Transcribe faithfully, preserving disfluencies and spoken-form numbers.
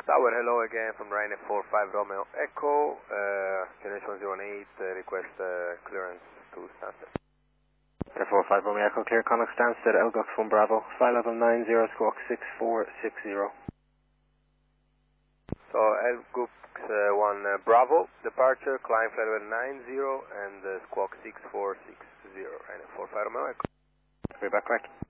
Tower, hello again from Ryanair four five Romeo Echo, uh, generation one zero one eight, uh, request uh, clearance to Stansted. four five Romeo Echo, clear Connacht Stansted, Elgox one Bravo, flight level nine zero, squawk six four six zero. So Elgox uh, one uh, Bravo, departure, climb flight level nine zero and uh, squawk six four six zero, Ryanair four five Romeo Echo. We're back, correct.